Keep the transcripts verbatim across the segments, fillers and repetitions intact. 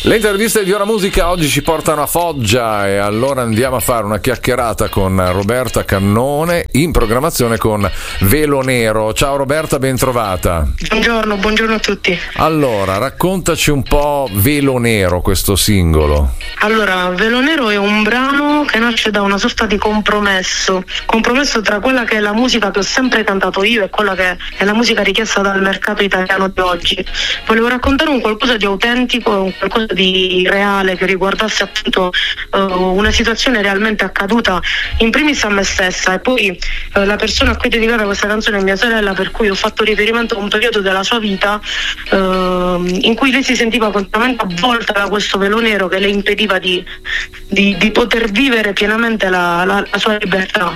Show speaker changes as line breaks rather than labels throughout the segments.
Le interviste di Ora Musica oggi ci portano a Foggia e allora andiamo a fare una chiacchierata con Roberta Cannone in programmazione con Velo Nero. Ciao Roberta, ben trovata.
Buongiorno, buongiorno a tutti.
Allora, raccontaci un po' Velo Nero, questo singolo.
Allora, Velo Nero è un brano che nasce da una sorta di compromesso, compromesso tra quella che è la musica che ho sempre cantato io e quella che è la musica richiesta dal mercato italiano di oggi. Volevo raccontare un qualcosa di autentico, un qualcosa di reale che riguardasse appunto uh, una situazione realmente accaduta in primis a me stessa e poi uh, la persona a cui dedicare questa canzone è mia sorella, per cui ho fatto riferimento a un periodo della sua vita uh, in cui lei si sentiva continuamente avvolta da questo velo nero che le impediva di, di, di poter vivere pienamente la, la, la sua libertà.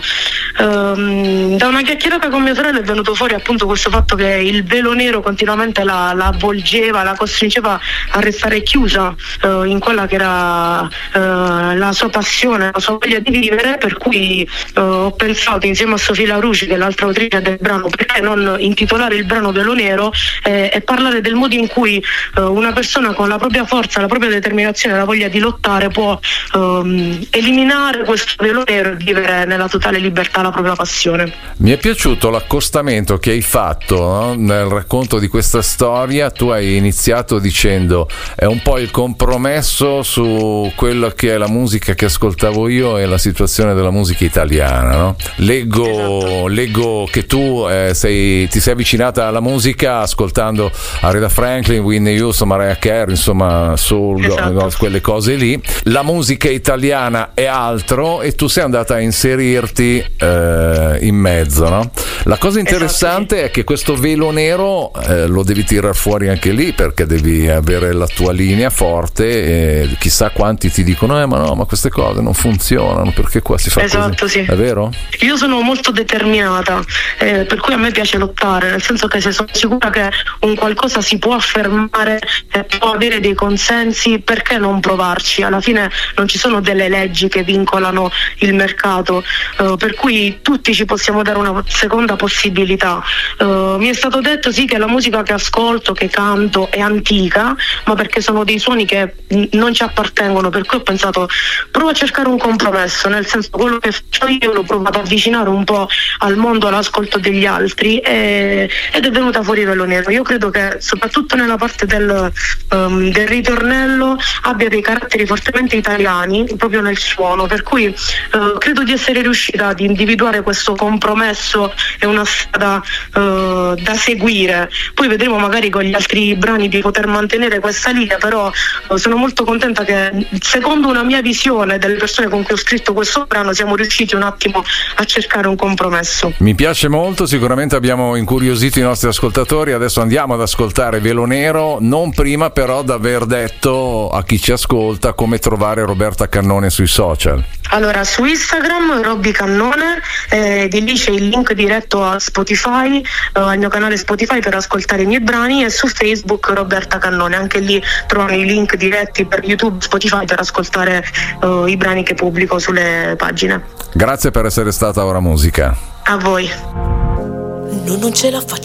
Um, da una chiacchierata con mia sorella è venuto fuori appunto questo fatto che il velo nero continuamente la, la avvolgeva, la costringeva a restare chiusa Uh, in quella che era uh, la sua passione, la sua voglia di vivere, per cui uh, ho pensato insieme a Sofia Laruci, che è l'altra autrice del brano, perché non intitolare il brano Velo Nero eh, e parlare del modo in cui uh, una persona con la propria forza, la propria determinazione, la voglia di lottare può um, eliminare questo velo nero e vivere nella totale libertà la propria passione.
Mi è piaciuto l'accostamento che hai fatto, no? Nel racconto di questa storia. Tu hai iniziato dicendo è un po' il compromesso su quello che è la musica che ascoltavo io e la situazione della musica italiana, no? Leggo, esatto. leggo che tu eh, sei, ti sei avvicinata alla musica ascoltando Aretha Franklin, Whitney Houston, Mariah Carey, insomma soul, esatto. no, quelle cose lì. La musica italiana è altro e tu sei andata a inserirti eh, in mezzo, no? La cosa interessante esatto, sì. è che questo velo nero eh, lo devi tirar fuori anche lì, perché devi avere la tua linea forte e chissà quanti ti dicono eh ma no, ma queste cose non funzionano perché qua si fa
esatto,
così.
Sì.
È vero?
Io sono molto determinata, eh, per cui a me piace lottare, nel senso che se sono sicura che un qualcosa si può affermare e può avere dei consensi, perché non provarci? Alla fine non ci sono delle leggi che vincolano il mercato, eh, per cui tutti ci possiamo dare una seconda possibilità. Eh, mi è stato detto sì che la musica che ascolto, che canto è antica, ma perché sono dei suoni che non ci appartengono, per cui ho pensato provo a cercare un compromesso, nel senso quello che faccio io l'ho provato ad avvicinare un po' al mondo, all'ascolto degli altri e, ed è venuta fuori Velo Nero. Io credo che soprattutto nella parte del, um, del ritornello abbia dei caratteri fortemente italiani proprio nel suono, per cui uh, credo di essere riuscita ad individuare questo compromesso e una strada uh, da seguire. Poi vedremo magari con gli altri brani di poter mantenere questa linea, però sono molto contenta che secondo una mia visione delle persone con cui ho scritto questo brano siamo riusciti un attimo a cercare un compromesso.
Mi piace molto, sicuramente abbiamo incuriosito i nostri ascoltatori. Adesso andiamo ad ascoltare Velo Nero, non prima però di aver detto a chi ci ascolta come trovare Roberta Cannone sui social.
Allora, su Instagram Robby Cannone, eh, di lì c'è il link diretto a Spotify, eh, al mio canale Spotify per ascoltare i miei brani, e su Facebook Roberta Cannone, anche lì trovano i link diretti per YouTube, Spotify per ascoltare eh, i brani che pubblico sulle pagine.
Grazie per essere stata a Ora Musica.
A voi.
No, non ce la faccio